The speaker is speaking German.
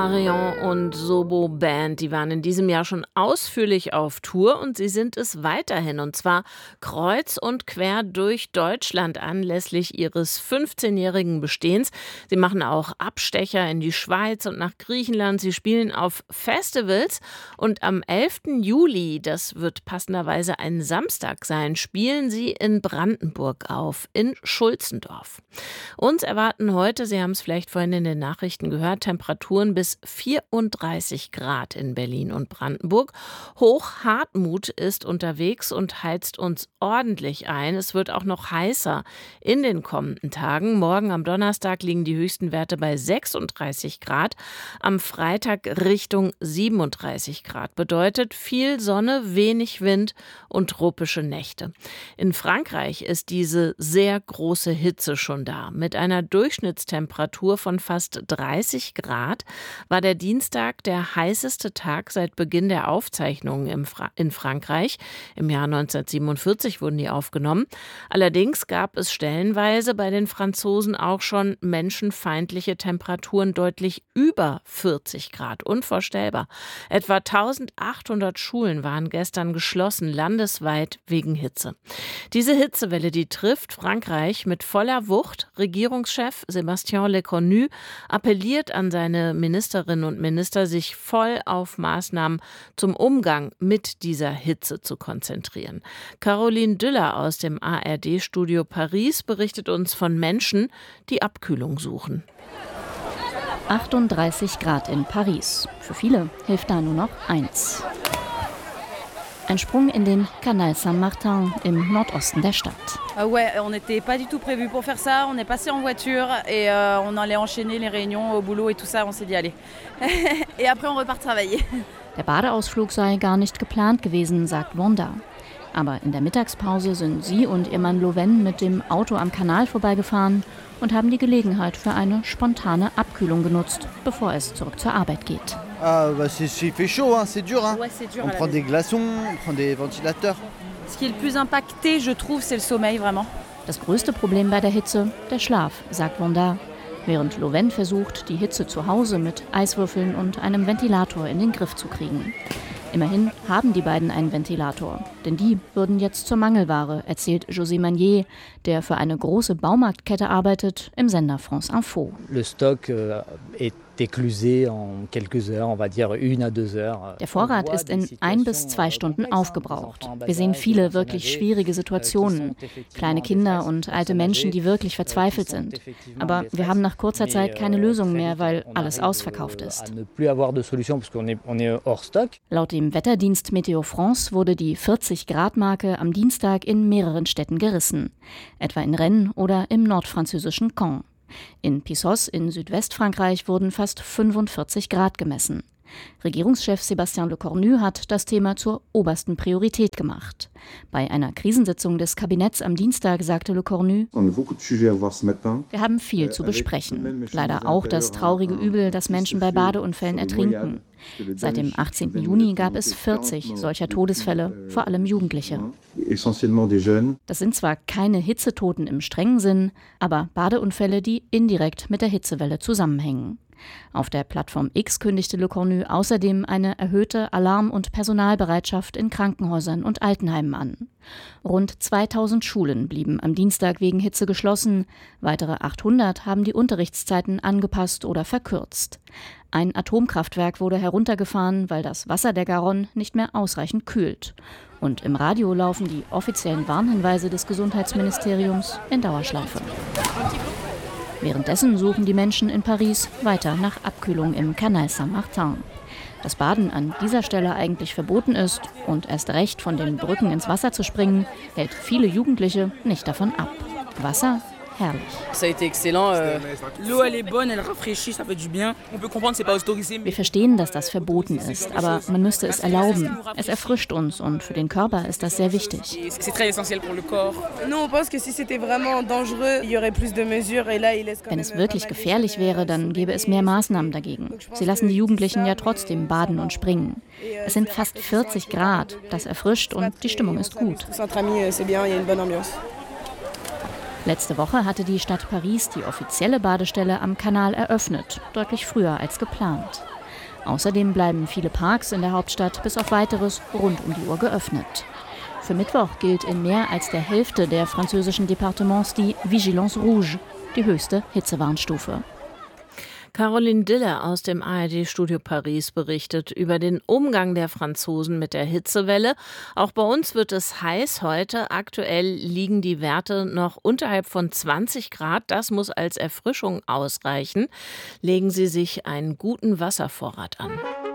Marion und Sobo Band, die waren in diesem Jahr schon ausführlich auf Tour und sie sind es weiterhin, und zwar kreuz und quer durch Deutschland anlässlich ihres 15-jährigen Bestehens. Sie machen auch Abstecher in die Schweiz und nach Griechenland. Sie spielen auf Festivals und am 11. Juli, das wird passenderweise ein Samstag sein, spielen sie in Brandenburg auf, in Schulzendorf. Uns erwarten heute, Sie haben es vielleicht vorhin in den Nachrichten gehört, Temperaturen bis 34 Grad in Berlin und Brandenburg. Hoch-Hartmut ist unterwegs und heizt uns ordentlich ein. Es wird auch noch heißer in den kommenden Tagen. Morgen am Donnerstag liegen die höchsten Werte bei 36 Grad. Am Freitag Richtung 37 Grad. Bedeutet viel Sonne, wenig Wind und tropische Nächte. In Frankreich ist diese sehr große Hitze schon da. Mit einer Durchschnittstemperatur von fast 30 Grad war der Dienstag der heißeste Tag seit Beginn der Aufzeichnungen in Frankreich. Im Jahr 1947 wurden die aufgenommen. Allerdings gab es stellenweise bei den Franzosen auch schon menschenfeindliche Temperaturen deutlich über 40 Grad. Unvorstellbar. Etwa 1800 Schulen waren gestern geschlossen, landesweit wegen Hitze. Diese Hitzewelle, die trifft Frankreich mit voller Wucht. Regierungschef Sébastien Lecornu appelliert an seine Ministerinnen und Minister, sich voll auf Maßnahmen zum Umgang mit dieser Hitze zu konzentrieren. Caroline Düller aus dem ARD-Studio Paris berichtet uns von Menschen, die Abkühlung suchen. 38 Grad in Paris. Für viele hilft da nur noch eins: ein Sprung in den Canal Saint-Martin im Nordosten der Stadt. Ouais, on n'était pas du tout prévu pour faire ça. On est passé en voiture et on allait enchaîner les réunions au boulot et tout ça. On s'est dit allez. Et après on repart travailler. Der Badeausflug sei gar nicht geplant gewesen, sagt Wanda. Aber in der Mittagspause sind sie und ihr Mann Loven mit dem Auto am Kanal vorbeigefahren und haben die Gelegenheit für eine spontane Abkühlung genutzt, bevor es zurück zur Arbeit geht. Il fait chaud, c'est dur. Ouais, c'est dur. On prend des glaçons, on prend des ventilateurs. Ce qui est le plus impacté, je trouve, c'est le sommeil vraiment. Das größte Problem bei der Hitze, der Schlaf, sagt Wanda, während Loven versucht, die Hitze zu Hause mit Eiswürfeln und einem Ventilator in den Griff zu kriegen. Immerhin haben die beiden einen Ventilator, denn die würden jetzt zur Mangelware, erzählt José Magnier, der für eine große Baumarktkette arbeitet, im Sender France Info. Le stock est éclusé en quelques heures, on va dire 1 à 2 heures. Der Vorrat ist in 1 bis 2 Stunden aufgebraucht. Wir sehen viele wirklich schwierige Situationen. Kleine Kinder und alte Menschen, die wirklich verzweifelt sind. Aber wir haben nach kurzer Zeit keine Lösung mehr, weil alles ausverkauft ist. Laut dem Wetterdienst Météo France wurde die 40-Grad-Marke am Dienstag in mehreren Städten gerissen. Etwa in Rennes oder im nordfranzösischen Caen. In Pissos in Südwestfrankreich wurden fast 45 Grad gemessen. Regierungschef Sébastien Lecornu hat das Thema zur obersten Priorität gemacht. Bei einer Krisensitzung des Kabinetts am Dienstag sagte Lecornu: Wir haben viel zu besprechen. Leider auch das traurige Übel, dass Menschen bei Badeunfällen ertrinken. Seit dem 18. Juni gab es 40 solcher Todesfälle, vor allem Jugendliche. Das sind zwar keine Hitzetoten im strengen Sinn, aber Badeunfälle, die indirekt mit der Hitzewelle zusammenhängen. Auf der Plattform X kündigte Lecornu außerdem eine erhöhte Alarm- und Personalbereitschaft in Krankenhäusern und Altenheimen an. Rund 2000 Schulen blieben am Dienstag wegen Hitze geschlossen. Weitere 800 haben die Unterrichtszeiten angepasst oder verkürzt. Ein Atomkraftwerk wurde heruntergefahren, weil das Wasser der Garonne nicht mehr ausreichend kühlt. Und im Radio laufen die offiziellen Warnhinweise des Gesundheitsministeriums in Dauerschleife. Währenddessen suchen die Menschen in Paris weiter nach Abkühlung im Canal Saint-Martin. Dass Baden an dieser Stelle eigentlich verboten ist und erst recht von den Brücken ins Wasser zu springen, hält viele Jugendliche nicht davon ab. Wasser? Herrlich. Wir verstehen, dass das verboten ist, aber man müsste es erlauben. Es erfrischt uns und für den Körper ist das sehr wichtig. Wenn es wirklich gefährlich wäre, dann gäbe es mehr Maßnahmen dagegen. Sie lassen die Jugendlichen ja trotzdem baden und springen. Es sind fast 40 Grad, das erfrischt und die Stimmung ist gut. Letzte Woche hatte die Stadt Paris die offizielle Badestelle am Kanal eröffnet, deutlich früher als geplant. Außerdem bleiben viele Parks in der Hauptstadt bis auf Weiteres rund um die Uhr geöffnet. Für Mittwoch gilt in mehr als der Hälfte der französischen Departements die Vigilance Rouge, die höchste Hitzewarnstufe. Caroline Dille aus dem ARD-Studio Paris berichtet über den Umgang der Franzosen mit der Hitzewelle. Auch bei uns wird es heiß heute. Aktuell liegen die Werte noch unterhalb von 20 Grad. Das muss als Erfrischung ausreichen. Legen Sie sich einen guten Wasservorrat an.